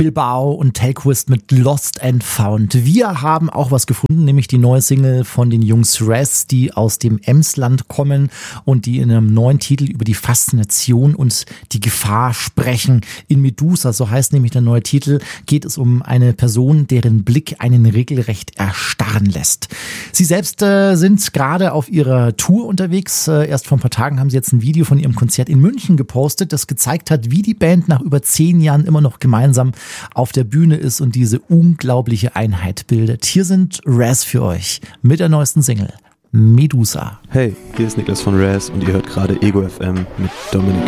Bilbao und Telquist mit Lost and Found. Wir haben auch was gefunden, nämlich die neue Single von den Jungs Raz, die aus dem Emsland kommen und die in einem neuen Titel über die Faszination und die Gefahr sprechen. In Medusa, so heißt nämlich der neue Titel, geht es um eine Person, deren Blick einen regelrecht erstarren lässt. Sie selbst sind gerade auf ihrer Tour unterwegs. Erst vor ein paar Tagen haben sie jetzt ein Video von ihrem Konzert in München gepostet, das gezeigt hat, wie die Band nach über 10 Jahren immer noch gemeinsam auf der Bühne ist und diese unglaubliche Einheit bildet. Hier sind Raz für euch mit der neuesten Single Medusa. Hey, hier ist Niklas von Raz und ihr hört gerade Ego FM mit Dominik.